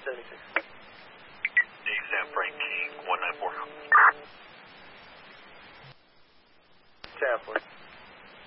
76. Dave Sam Frank King 194. Tower 4.